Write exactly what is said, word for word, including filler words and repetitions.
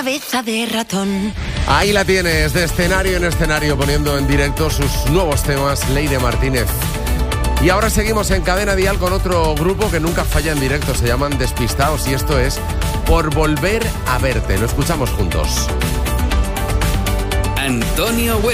cabeza de ratón. Ahí la tienes, de escenario en escenario, poniendo en directo sus nuevos temas, Leire Martínez. Y ahora seguimos en Cadena Dial con otro grupo que nunca falla en directo, se llaman Despistaos, y esto es Por Volver a Verte. Lo escuchamos juntos. Antonio Huez.